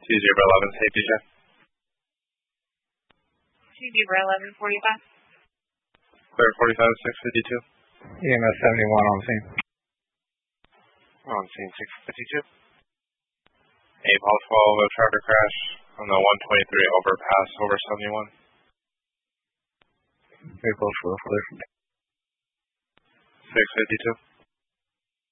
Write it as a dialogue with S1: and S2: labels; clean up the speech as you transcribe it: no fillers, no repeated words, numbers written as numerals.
S1: Zebra 11, safety check.
S2: Zebra 1145.
S1: Clear 45, 652.
S3: EMS 71 on scene.
S1: On scene 652. A possible traffic crash on the 123 overpass over 71.
S3: Vehicles were clear.
S1: 652.